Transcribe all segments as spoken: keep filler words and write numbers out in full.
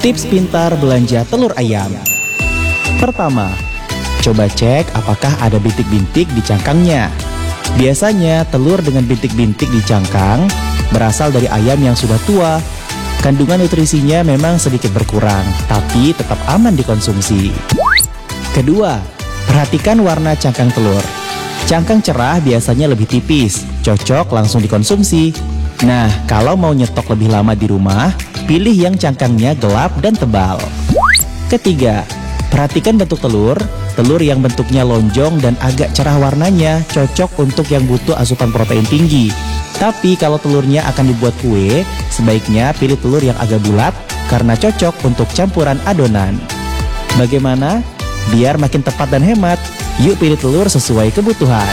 Tips pintar belanja telur ayam. Pertama, coba cek apakah ada bintik-bintik di cangkangnya. Biasanya telur dengan bintik-bintik di cangkang berasal dari ayam yang sudah tua. Kandungan nutrisinya memang sedikit berkurang, tapi tetap aman dikonsumsi. Kedua, perhatikan warna cangkang telur. Cangkang cerah biasanya lebih tipis, cocok langsung dikonsumsi. Nah, kalau mau nyetok lebih lama di rumah, pilih yang cangkangnya gelap dan tebal. Ketiga, perhatikan bentuk telur. Telur yang bentuknya lonjong dan agak cerah warnanya cocok untuk yang butuh asupan protein tinggi. Tapi kalau telurnya akan dibuat kue, sebaiknya pilih telur yang agak bulat karena cocok untuk campuran adonan. Bagaimana? Biar makin tepat dan hemat, yuk pilih telur sesuai kebutuhan.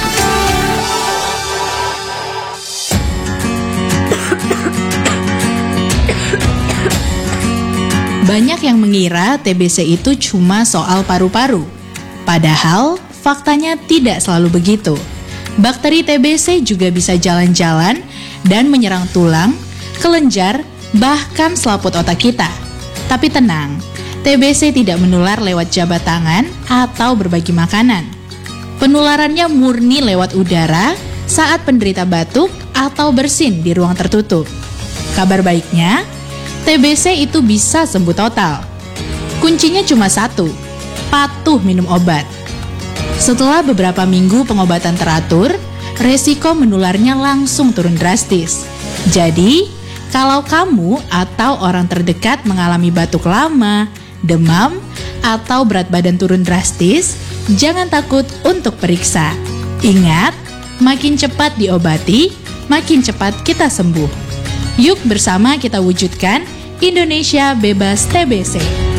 Banyak yang mengira T B C itu cuma soal paru-paru. Padahal, faktanya tidak selalu begitu. Bakteri T B C juga bisa jalan-jalan dan menyerang tulang, kelenjar, bahkan selaput otak kita. Tapi tenang, T B C tidak menular lewat jabat tangan atau berbagi makanan. Penularannya murni lewat udara saat penderita batuk atau bersin di ruang tertutup. Kabar baiknya, T B C itu bisa sembuh total. Kuncinya cuma satu, patuh minum obat. Setelah beberapa minggu pengobatan teratur, resiko menularnya langsung turun drastis. Jadi, kalau kamu atau orang terdekat mengalami batuk lama, demam, atau berat badan turun drastis, jangan takut untuk periksa. Ingat, makin cepat diobati, makin cepat kita sembuh. Yuk bersama kita wujudkan Indonesia bebas T B C.